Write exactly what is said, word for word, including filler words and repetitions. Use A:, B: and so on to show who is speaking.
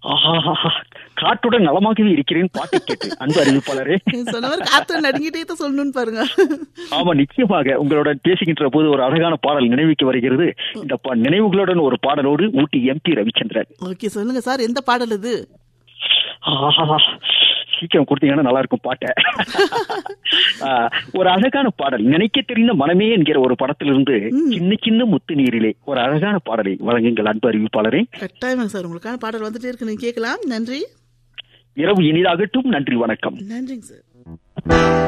A: ஆஹா, காற்றுடன் நலமாகவே இருக்கிறேன் பாட்டை கேட்டு அன்பு அறிவிப்பாளரே.
B: சொன்னவர் காத்து நடுங்கிட்டே தான் சொல்லணும்னு பாருங்க.
A: ஆமா, நிச்சயமாக உங்களுடன் பேசுகின்ற போது ஒரு அழகான பாடல் நினைவுக்கு வருகிறது. இந்த பா- நினைவுகளுடன் ஒரு பாடலோடு ஊட்டி எம்பி ரவிச்சந்திரன்.
B: ஓகே, சொல்லுங்க சார், எந்த பாடல் இது?
A: ஆஹா, சீக்கிரம் கொடுத்தீங்கன்னா நல்லா இருக்கும் பாட்டை. ஆஹ், ஒரு அழகான பாடல், நினைக்க தெரிந்த மனமே என்கிற ஒரு படத்திலிருந்து சின்ன சின்ன முத்து நீரிலே ஒரு அழகான பாடலை வழங்குங்கள் அன்பு அறிவிப்பாளரே.
B: கட்டாயமா சார், உங்களுக்கான பாடல் வந்துட்டே இருக்கு, நீங்க கேட்கலாம். நன்றி.
A: இரவு இனிதாகட்டும். நன்றி, வணக்கம்.
B: நன்றிங்க சார்.